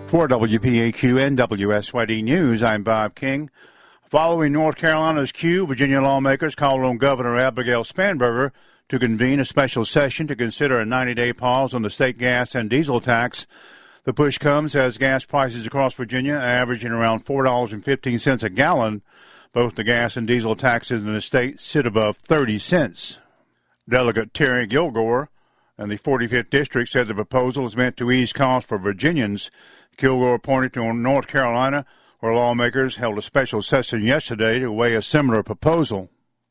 For WPAQ and WSYD News, I'm Bob King. Following North Carolina's cue, Virginia lawmakers called on Governor Abigail Spanberger to convene a special session to consider a 90-day pause on the state gas and diesel tax. The push comes as gas prices across Virginia averaging around $4.15 a gallon. Both the gas and diesel taxes in the state sit above 30 cents. Delegate Terry Kilgore and the 45th District said the proposal is meant to ease costs for Virginians. Kilgore pointed to North Carolina, where lawmakers held a special session yesterday to weigh a similar proposal.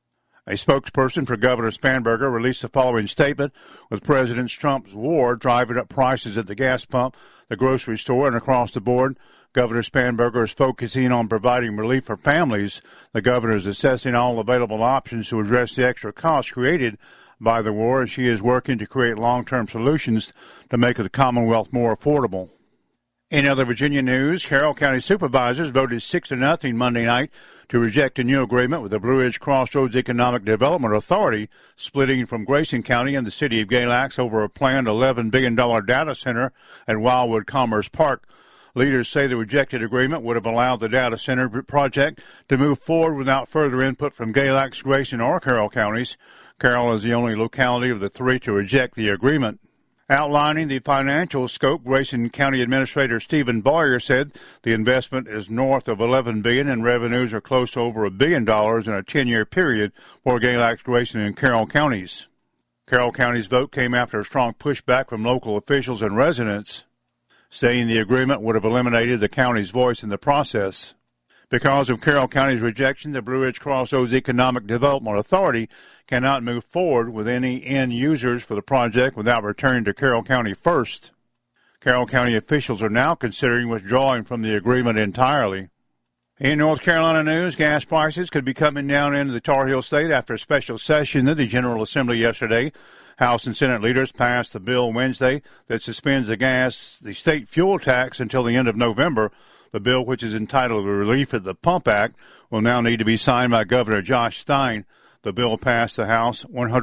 A spokesperson for Governor Spanberger released the following statement: with President Trump's war driving up prices at the gas pump, the grocery store, and across the board, Governor Spanberger is focusing on providing relief for families. The governor is assessing all available options to address the extra costs created by the war, and she is working to create long-term solutions to make the Commonwealth more affordable. In other Virginia news, Carroll County supervisors voted 6-0 Monday night to reject a new agreement with the Blue Ridge Crossroads Economic Development Authority, splitting from Grayson County and the city of Galax over a planned $11 billion data center at Wildwood Commerce Park. Leaders say the rejected agreement would have allowed the data center project to move forward without further input from Galax, Grayson, or Carroll counties. Carroll is the only locality of the three to reject the agreement. Outlining the financial scope, Grayson County Administrator Stephen Boyer said the investment is north of $11 billion and revenues are close to over $1 billion in a 10-year period for Galax, Grayson, and Carroll counties. Carroll County's vote came after a strong pushback from local officials and residents, saying the agreement would have eliminated the county's voice in the process. Because of Carroll County's rejection, the Blue Ridge Crossroads Economic Development Authority cannot move forward with any end users for the project without returning to Carroll County first. Carroll County officials are now considering withdrawing from the agreement entirely. In North Carolina news, gas prices could be coming down into the Tar Heel State after a special session of the General Assembly yesterday. House and Senate leaders passed the bill Wednesday that suspends the state fuel tax until the end of November. The bill, which is entitled the Relief at the Pump Act, will now need to be signed by Governor Josh Stein. The bill passed the House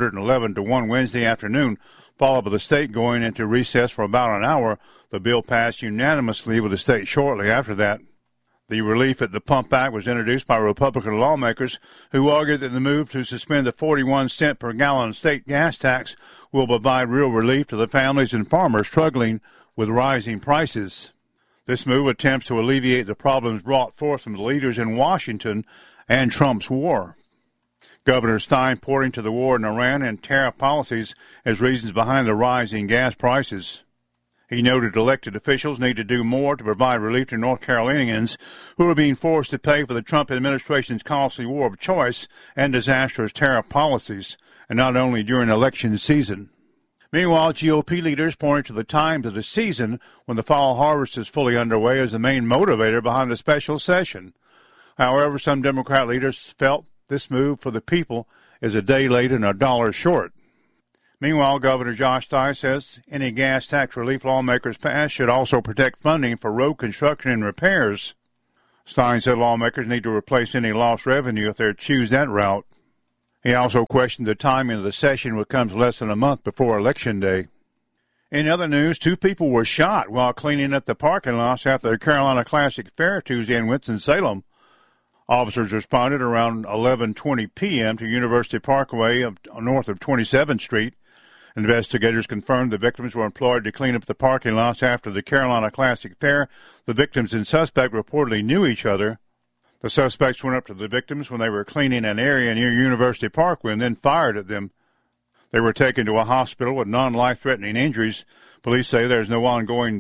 111-1 Wednesday afternoon, followed by the state going into recess for about an hour. The bill passed unanimously with the state shortly after that. The Relief at the Pump Act was introduced by Republican lawmakers who argued that the move to suspend the 41-cent per gallon state gas tax will provide real relief to the families and farmers struggling with rising prices. This move attempts to alleviate the problems brought forth from the leaders in Washington and Trump's war. Governor Stein pointing to the war in Iran and tariff policies as reasons behind the rise in gas prices. He noted elected officials need to do more to provide relief to North Carolinians who are being forced to pay for the Trump administration's costly war of choice and disastrous tariff policies, and not only during election season. Meanwhile, GOP leaders pointed to the time of the season when the fall harvest is fully underway as the main motivator behind the special session. However, some Democrat leaders felt this move for the people is a day late and a dollar short. Meanwhile, Governor Josh Stein says any gas tax relief lawmakers pass should also protect funding for road construction and repairs. Stein said lawmakers need to replace any lost revenue if they choose that route. He also questioned the timing of the session, which comes less than a month before Election Day. In other news, 2 people were shot while cleaning up the parking lots after the Carolina Classic Fair Tuesday in Winston-Salem. Officers responded around 11:20 p.m. to University Parkway north of 27th Street. Investigators confirmed the victims were employed to clean up the parking lots after the Carolina Classic Fair. The victims and suspect reportedly knew each other. The suspects went up to the victims when they were cleaning an area near University Parkway and then fired at them. They were taken to a hospital with non-life-threatening injuries. Police say there's no ongoing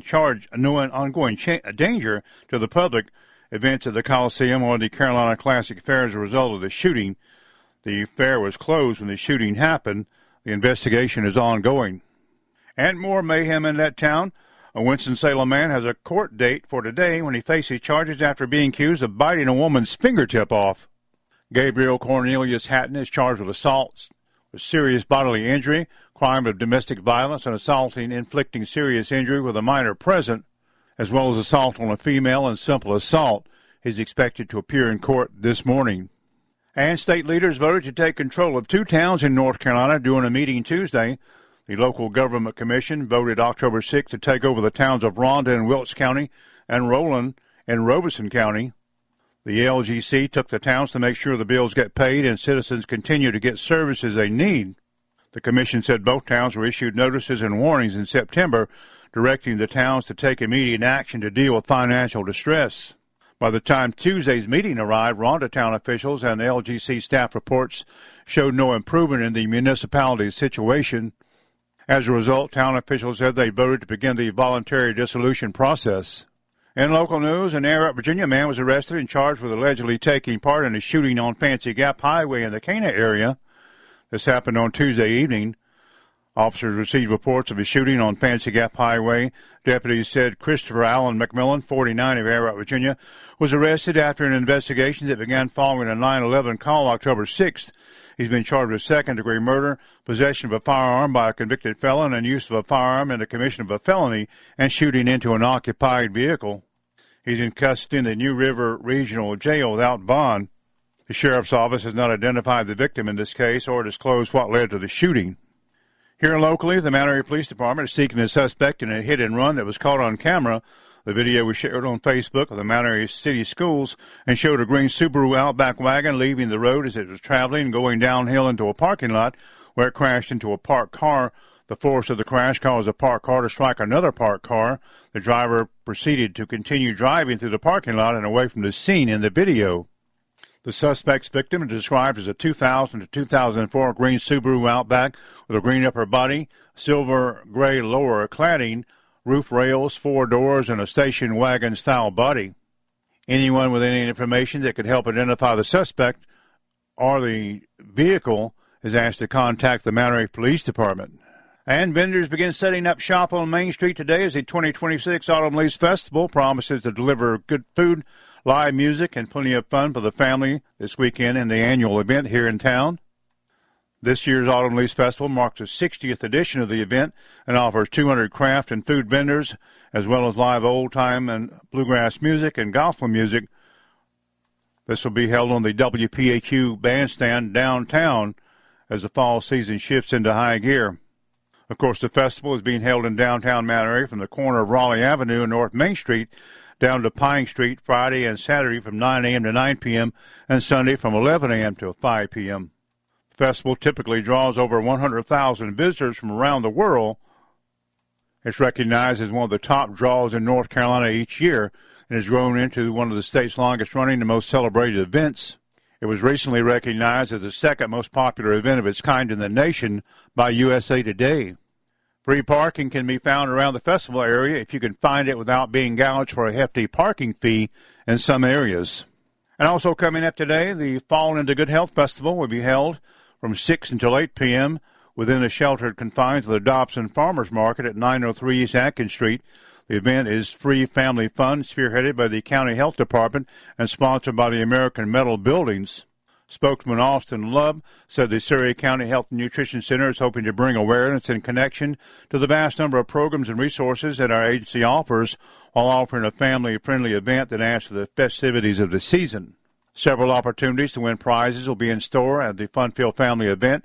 danger to the public. Events at the Coliseum or the Carolina Classic Fair as a result of the shooting. The fair was closed when the shooting happened. The investigation is ongoing. And more mayhem in that town. A Winston-Salem man has a court date for today when he faces charges after being accused of biting a woman's fingertip off. Gabriel Cornelius Hatton is charged with assault with serious bodily injury, crime of domestic violence, and inflicting serious injury with a minor present, as well as assault on a female and simple assault. He's expected to appear in court this morning. And state leaders voted to take control of 2 towns in North Carolina during a meeting Tuesday. The local government commission voted October 6th to take over the towns of Ronda in Wilkes County and Roland in Robeson County. The LGC took the towns to make sure the bills get paid and citizens continue to get services they need. The commission said both towns were issued notices and warnings in September directing the towns to take immediate action to deal with financial distress. By the time Tuesday's meeting arrived, Ronda town officials and LGC staff reports showed no improvement in the municipality's situation. As a result, town officials said they voted to begin the voluntary dissolution process. In local news, an Air Up, Virginia man was arrested and charged with allegedly taking part in a shooting on Fancy Gap Highway in the Cana area. This happened on Tuesday evening. Officers received reports of a shooting on Fancy Gap Highway. Deputies said Christopher Allen McMillan, 49, of Air Up, Virginia, was arrested after an investigation that began following a 9/11 call October 6th. He's been charged with second-degree murder, possession of a firearm by a convicted felon, and use of a firearm in the commission of a felony, and shooting into an occupied vehicle. He's in custody in the New River Regional Jail without bond. The sheriff's office has not identified the victim in this case or disclosed what led to the shooting. Here locally, the Mount Airy Police Department is seeking a suspect in a hit-and-run that was caught on camera. The video was shared on Facebook of the Mount Airy City Schools and showed a green Subaru Outback wagon leaving the road as it was traveling and going downhill into a parking lot where it crashed into a parked car. The force of the crash caused a parked car to strike another parked car. The driver proceeded to continue driving through the parking lot and away from the scene in the video. The suspect's victim is described as a 2000 to 2004 green Subaru Outback with a green upper body, silver-gray lower cladding, roof rails, 4 doors, and a station wagon-style body. Anyone with any information that could help identify the suspect or the vehicle is asked to contact the Mount Airy Police Department. And vendors begin setting up shop on Main Street today as the 2026 Autumn Leaves Festival promises to deliver good food, live music, and plenty of fun for the family this weekend in the annual event here in town. This year's Autumn Leaves Festival marks the 60th edition of the event and offers 200 craft and food vendors, as well as live old-time and bluegrass music and gospel music. This will be held on the WPAQ bandstand downtown as the fall season shifts into high gear. Of course, the festival is being held in downtown Mount Airy from the corner of Raleigh Avenue and North Main Street down to Pine Street Friday and Saturday from 9 a.m. to 9 p.m. and Sunday from 11 a.m. to 5 p.m. The festival typically draws over 100,000 visitors from around the world. It's recognized as one of the top draws in North Carolina each year and has grown into one of the state's longest-running and most celebrated events. It was recently recognized as the second most popular event of its kind in the nation by USA Today. Free parking can be found around the festival area if you can find it without being gouged for a hefty parking fee in some areas. And also coming up today, the Fall into Good Health Festival will be held from 6 until 8 p.m. within the sheltered confines of the Dobson Farmers Market at 903 East Atkins Street. The event is free family fun, spearheaded by the County Health Department and sponsored by the American Metal Buildings. Spokesman Austin Love said the Surrey County Health and Nutrition Center is hoping to bring awareness and connection to the vast number of programs and resources that our agency offers while offering a family-friendly event that adds to the festivities of the season. Several opportunities to win prizes will be in store at the fun-filled family event.